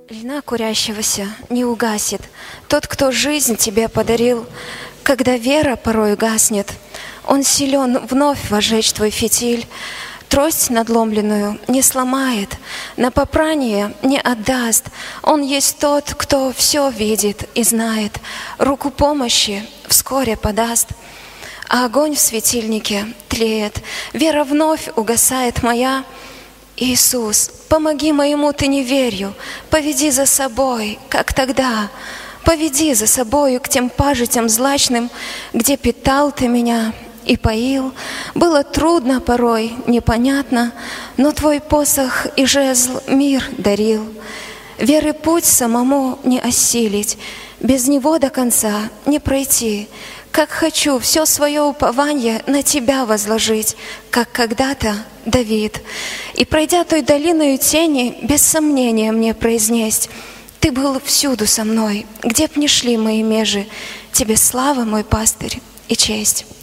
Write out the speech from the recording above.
Льна курящегося не угасит тот, кто жизнь тебе подарил. Когда вера порой гаснет, он силен вновь вожечь твой фитиль. Трость надломленную не сломает, на попрание не отдаст. Он есть тот, кто все видит и знает, руку помощи вскоре подаст. А огонь в светильнике тлеет, вера вновь угасает моя. Иисус, помоги моему ты неверью, поведи за собой, как тогда. Поведи за собою к тем пажитям злачным, где питал ты меня и поил. Было трудно порой, непонятно, но твой посох и жезл мир дарил. Веры путь самому не осилить, без него до конца не пройти. Как хочу все свое упование на тебя возложить, как когда-то Давид. И, пройдя той долиною тени, без сомнения мне произнесть: ты был всюду со мной, где б ни шли мои межи. Тебе слава, мой пастырь, и честь.